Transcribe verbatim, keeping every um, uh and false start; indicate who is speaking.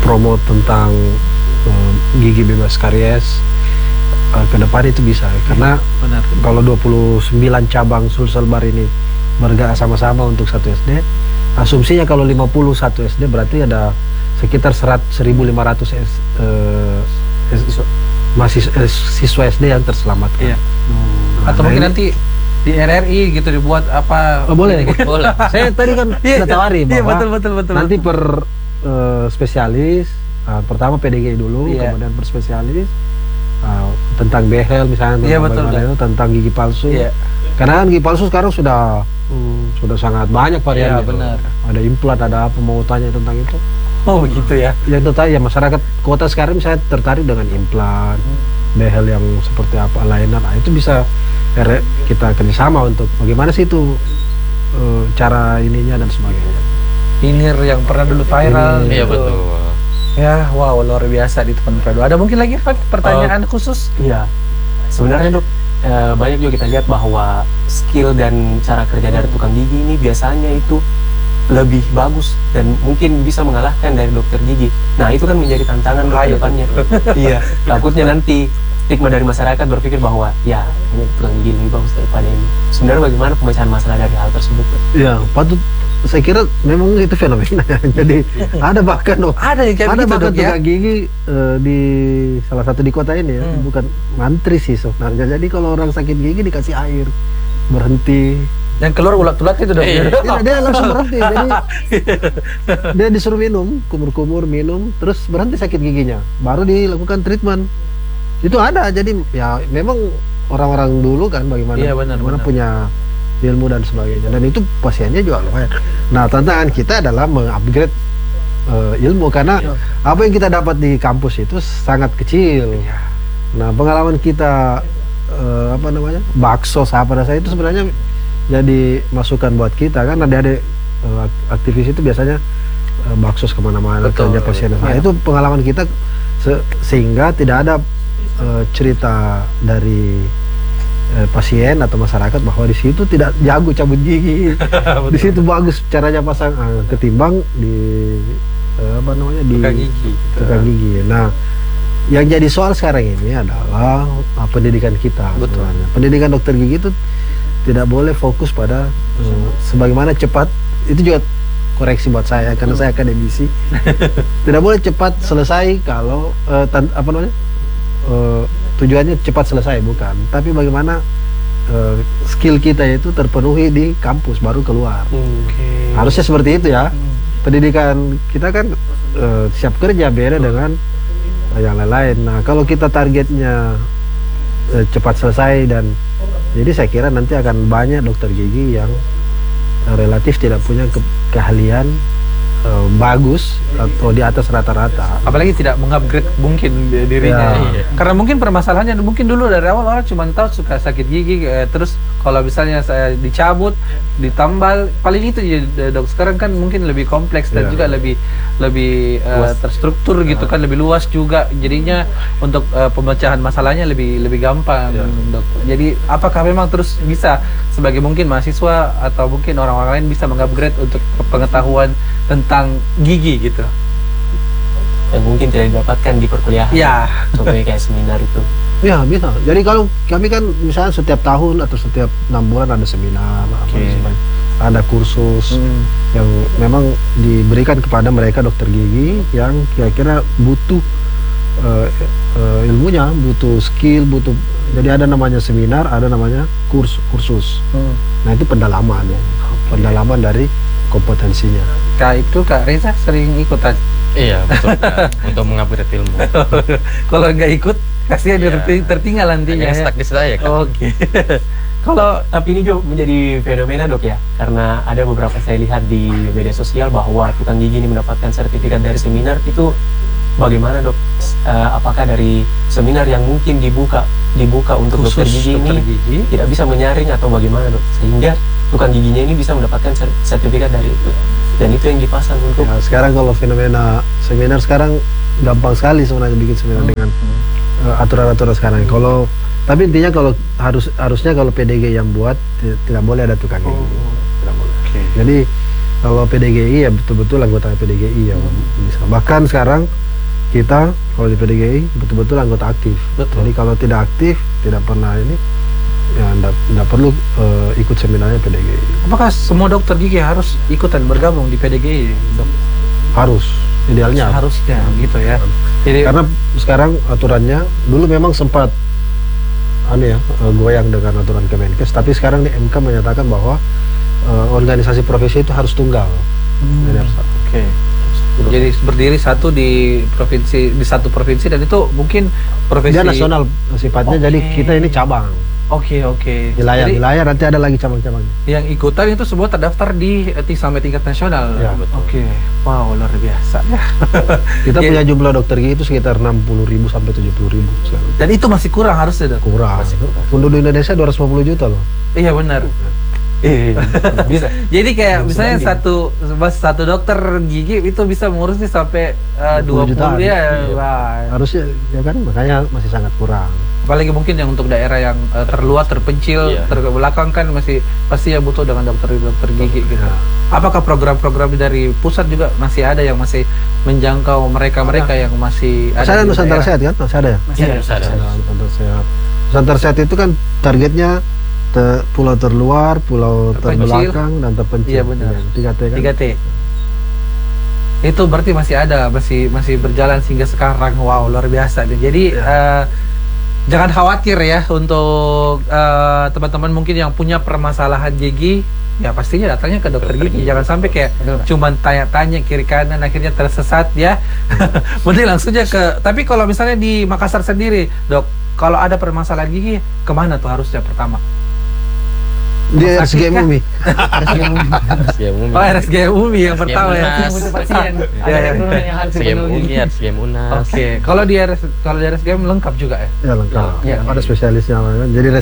Speaker 1: promote tentang uh, gigi bebas karies uh, ke depan itu bisa, karena
Speaker 2: benar.
Speaker 1: Kalau dua puluh sembilan cabang Sulselbar ini bergerak sama-sama untuk satu S D, asumsinya kalau lima puluh satu S D berarti ada sekitar seribu lima ratus S, uh, S, masih uh, siswa S D yang terselamatkan.
Speaker 2: Iya.
Speaker 1: Nah,
Speaker 2: Atau
Speaker 1: nah
Speaker 2: mungkin
Speaker 1: ini,
Speaker 2: nanti di R R I gitu dibuat apa?
Speaker 1: oh, boleh,
Speaker 3: Boleh.
Speaker 1: Saya tadi kan sudah tawari
Speaker 2: Iya,
Speaker 1: bahwa
Speaker 2: betul betul betul.
Speaker 1: nanti per uh, spesialis, uh, pertama P D G dulu,
Speaker 2: Iya.
Speaker 1: kemudian per spesialis uh, tentang behel misalnya,
Speaker 2: Iya,
Speaker 1: tentang
Speaker 2: betul,
Speaker 1: bagaimana itu, tentang gigi palsu.
Speaker 2: Iya.
Speaker 1: Karena kan gigi palsu sekarang sudah hmm, sudah sangat banyak variannya.
Speaker 2: Iya, benar.
Speaker 1: Ada implant, ada apa, mau tanya tentang itu?
Speaker 2: Oh begitu ya.
Speaker 1: Ya itu tadi ya, masyarakat kota sekarang misalnya tertarik dengan implant, behel yang seperti apa, liner, nah itu bisa R- kita kerjasama untuk bagaimana sih itu uh, cara ininya dan sebagainya.
Speaker 2: Pinir yang pernah dulu viral.
Speaker 3: Iya
Speaker 2: gitu.
Speaker 3: betul.
Speaker 2: Ya, wow, luar biasa di teman Fredo. Ada mungkin lagi Pak, pertanyaan khusus?
Speaker 4: Iya, sebenarnya dok, eh, banyak juga kita lihat bahwa skill dan cara kerja dari tukang gigi ini biasanya itu lebih bagus dan mungkin bisa mengalahkan dari dokter gigi. Nah itu kan menjadi tantangan ke depannya. Iya, takutnya nanti stigma dari masyarakat berpikir bahwa ya ini tukang gigi lebih bagus daripada ini. Sebenarnya bagaimana pemecahan masalah dari hal tersebut, Dok?
Speaker 1: Ya, patut, saya kira memang itu fenomena. Jadi ada bahkan oh,
Speaker 2: Ada yang kayak
Speaker 1: ada
Speaker 2: begitu,
Speaker 1: bahkan
Speaker 2: Dok, ya?
Speaker 1: tukang gigi eh, di salah satu di kota ini ya,
Speaker 2: Hmm.
Speaker 1: bukan mantri sih sebenarnya. Jadi kalau orang sakit gigi dikasih air, berhenti.
Speaker 2: Yang keluar ulat-ulat itu dong.
Speaker 3: Iya.
Speaker 1: Tidak, dia langsung berhenti. Jadi dia disuruh minum, kumur-kumur minum, terus berhenti sakit giginya, baru dilakukan treatment. Itu ada. Jadi ya memang orang-orang dulu kan bagaimana,
Speaker 2: Iya, benar,
Speaker 1: bagaimana
Speaker 2: benar.
Speaker 1: punya ilmu dan sebagainya. Dan itu pasiennya juga lumayan. Nah tantangan kita adalah mengupgrade uh, ilmu, karena
Speaker 2: Iya.
Speaker 1: apa yang kita dapat di kampus itu sangat kecil.
Speaker 2: Iya.
Speaker 1: Nah pengalaman kita uh, apa namanya bakso sahabat saya itu sebenarnya jadi masukan buat kita, kan adik-adik uh, aktivis itu biasanya uh, bakso kemana-mana
Speaker 2: Betul,
Speaker 1: kerja pasien. Nah
Speaker 2: iya.
Speaker 1: itu pengalaman kita se- sehingga tidak ada uh, cerita dari uh, pasien atau masyarakat bahwa di situ tidak jago cabut gigi, di situ bagus caranya pasang uh, ketimbang di uh, apa namanya di
Speaker 2: Tukang gigi. gitu.
Speaker 1: tukang gigi. Nah yang jadi soal sekarang ini adalah uh, pendidikan kita.
Speaker 2: Betul.
Speaker 1: Sebenarnya pendidikan dokter gigi itu tidak boleh fokus pada uh, sebagaimana cepat, itu juga koreksi buat saya karena saya akademisi. Tidak boleh cepat selesai kalau uh, tan- apa namanya uh, tujuannya cepat selesai, bukan, tapi bagaimana uh, skill kita itu terpenuhi di kampus baru keluar.
Speaker 2: Oke.
Speaker 1: Harusnya seperti itu ya.
Speaker 2: Hmm.
Speaker 1: Pendidikan kita kan uh, siap kerja, beda dengan uh, yang lain-lain. Nah kalau kita targetnya uh, cepat selesai, dan jadi saya kira nanti akan banyak dokter gigi yang uh, relatif tidak punya ke- keahlian uh, bagus atau di atas rata-rata.
Speaker 2: Apalagi tidak mengupgrade mungkin di- dirinya.
Speaker 1: Ya.
Speaker 3: Iya.
Speaker 2: Karena mungkin permasalahannya mungkin dulu dari awal orang cuma tahu suka sakit gigi, eh, terus kalau misalnya saya dicabut, ditambal, paling itu ya dok. Sekarang kan mungkin lebih kompleks dan
Speaker 1: Ya.
Speaker 2: juga lebih lebih eh,
Speaker 4: Luas.
Speaker 2: terstruktur gitu kan, lebih luas juga. Jadinya untuk eh, pemecahan masalahnya lebih lebih gampang,
Speaker 1: Ya.
Speaker 2: dok. Jadi apakah memang terus bisa sebagai mungkin mahasiswa atau mungkin orang-orang lain bisa mengupgrade untuk pengetahuan tentang gigi gitu?
Speaker 4: Yang mungkin tidak didapatkan di perkuliahan.
Speaker 2: Ya.
Speaker 4: Contohnya kayak seminar itu.
Speaker 1: Ya bisa. Jadi kalau kami kan misalnya setiap tahun atau setiap enam bulan ada seminar, apa
Speaker 2: Oke.
Speaker 1: dan sebagainya. Ada kursus
Speaker 2: Hmm.
Speaker 1: yang memang diberikan kepada mereka dokter gigi yang kira-kira butuh eh, eh, ilmunya, butuh skill, butuh. Jadi ada namanya seminar, ada namanya kurs kursus.
Speaker 2: Hmm.
Speaker 1: Nah itu pendalaman, pendalaman dari kompetensinya.
Speaker 2: Kak itu Kak Reza sering ikutan.
Speaker 3: Iya betul Kak. Untuk mengupgrade ilmu.
Speaker 2: Kalau nggak ikut, kasihan dia
Speaker 3: Iya.
Speaker 2: terting- tertinggal nantinya.
Speaker 3: Hanya
Speaker 2: Ya.
Speaker 3: stuck di saya Kak.
Speaker 2: Oke. Kalau
Speaker 4: Tapi ini juga menjadi fenomena dok ya, karena ada beberapa saya lihat di media sosial bahwa tukang gigi ini mendapatkan sertifikat dari seminar itu. Bagaimana dok? Eh, apakah dari seminar yang mungkin dibuka dibuka untuk
Speaker 2: khusus
Speaker 4: dokter gigi
Speaker 2: dokter
Speaker 4: ini
Speaker 2: gigi.
Speaker 4: tidak bisa menyaring atau bagaimana dok? Sehingga tukang giginya ini bisa mendapatkan ser- sertifikat dari itu, dan itu yang dipasang untuk
Speaker 1: Ya, sekarang kalau fenomena seminar sekarang gampang sekali sebenarnya bikin seminar
Speaker 2: Hmm.
Speaker 1: dengan eh, aturan-aturan sekarang. Kalau tapi intinya kalau harus harusnya kalau P D G yang buat ti- tidak boleh ada tukang gigi.
Speaker 2: Oh.
Speaker 1: Tidak boleh. Jadi Kalau P D G I ya betul-betul anggota P D G I ya bisa. Bahkan sekarang kita kalau di P D G I betul-betul anggota aktif.
Speaker 2: Betul.
Speaker 1: Jadi kalau tidak aktif, tidak pernah ini, ya tidak perlu uh, ikut seminarnya P D G I.
Speaker 2: Apakah semua dokter gigi harus ikutan bergabung di P D G I, dok?
Speaker 1: Harus, idealnya harus.
Speaker 2: Harusnya gitu ya. Jadi
Speaker 1: Karena sekarang aturannya dulu memang sempat aneh ya, uh, goyang dengan aturan Kemenkes, tapi sekarang di M K menyatakan bahwa uh, organisasi profesi itu harus tunggal.
Speaker 2: Hmm,
Speaker 1: Jadi harus satu.
Speaker 2: Oke. Jadi berdiri satu di provinsi di satu provinsi dan itu mungkin profesi
Speaker 1: Dia nasional sifatnya, jadi
Speaker 2: Oke.
Speaker 1: kita ini cabang.
Speaker 2: Oke oke.
Speaker 1: Wilayah,
Speaker 2: Jadi
Speaker 1: wilayah nanti ada lagi cabang-cabangnya.
Speaker 2: yang ikutan itu semua terdaftar di eh, sampai tingkat nasional.
Speaker 1: Ya,
Speaker 3: betul.
Speaker 2: Oke. Wow, luar biasa ya.
Speaker 1: Kita
Speaker 2: Jadi-
Speaker 1: punya jumlah dokter gigi itu sekitar enam puluh ribu sampai tujuh puluh ribu sekarang.
Speaker 2: Dan itu masih kurang harusnya, dok.
Speaker 1: Kurang. Penduduk Indonesia dua ratus lima puluh juta loh.
Speaker 2: Iya benar.
Speaker 4: Eh, bisa.
Speaker 2: Jadi kayak misalnya
Speaker 4: Sebanding.
Speaker 2: satu mas- satu dokter gigi itu bisa mengurusnya sampai uh, dua
Speaker 1: dua puluh jutaan.
Speaker 2: puluh ya.
Speaker 1: Iya.
Speaker 2: Wah.
Speaker 1: Harusnya ya kan, makanya masih sangat kurang.
Speaker 2: Apalagi mungkin yang untuk daerah yang uh, terluar, terpencil,
Speaker 3: Iya.
Speaker 2: terbelakang kan masih pasti ya butuh dengan dokter-dokter gigi gitu.
Speaker 1: Ya.
Speaker 2: Apakah program-program dari pusat juga masih ada yang masih menjangkau mereka-mereka yang masih
Speaker 1: Masih ada
Speaker 2: di
Speaker 1: Nusantara
Speaker 2: daerah?
Speaker 1: Sehat kan? Masih ada ya?
Speaker 2: Masih
Speaker 3: Iya,
Speaker 2: ada.
Speaker 3: masih ada.
Speaker 1: Ada Nusantara Sehat. Nusantara Sehat itu kan targetnya te- pulau terluar, pulau
Speaker 2: Terpencil.
Speaker 1: terbelakang, dan terpencil.
Speaker 2: Iya, benar.
Speaker 1: tiga T kan?
Speaker 2: tiga T. Itu berarti masih ada, masih masih berjalan sehingga sekarang. Wow, luar biasa nih. Jadi eh, jangan khawatir ya untuk eh, teman-teman mungkin yang punya permasalahan gigi, ya pastinya datangnya ke dokter gigi. Jangan sampai kayak cuman tanya-tanya kiri kanan akhirnya tersesat ya. Mending langsung aja ke. Tapi kalau misalnya di Makassar sendiri, dok, kalau ada permasalahan gigi, kemana tuh harusnya pertama?
Speaker 1: Di
Speaker 2: Rumah
Speaker 1: R S G
Speaker 2: sakit kah?
Speaker 1: Umi.
Speaker 3: Ya, Umi.
Speaker 2: Oh, R S G Umi yang pertama ya.
Speaker 3: Unas.
Speaker 4: Butuh pasien.
Speaker 2: Iya,
Speaker 4: Ada
Speaker 2: iya.
Speaker 4: dokumen yang harus
Speaker 3: R S G M
Speaker 4: dipenuhi.
Speaker 3: U N I, R S G M Unas.
Speaker 2: Oke, kalau di R S kalau di R S G M lengkap juga ya.
Speaker 1: Ya lengkap.
Speaker 2: Iya.
Speaker 1: Ada spesialisnya kan. Jadi